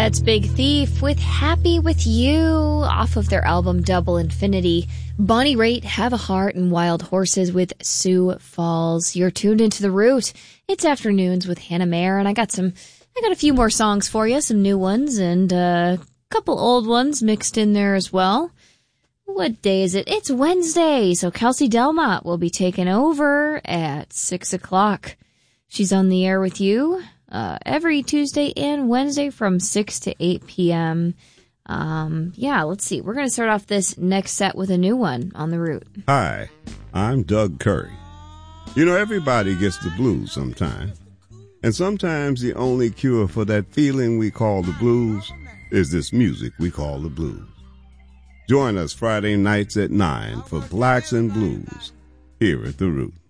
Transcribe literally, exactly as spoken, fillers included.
That's Big Thief with Happy With You off of their album Double Infinity. Bonnie Raitt, Have a Heart, and Wild Horses with Sioux Falls. You're tuned into The Root. It's Afternoons with Hannah Mayer, and I got some, I got a few more songs for you, some new ones and a couple old ones mixed in there as well. What day is it? It's Wednesday, so Kelsey Delmont will be taking over at six o'clock. She's on the air with you uh, every Tuesday and Wednesday from six to eight p.m. Um, yeah, let's see. We're going to start off this next set with a new one on The Root. Hi, I'm Doug Curry. You know, everybody gets the blues sometime. And sometimes the only cure for that feeling we call the blues is this music we call the blues. Join us Friday nights at nine for Blacks and Blues here at The Root.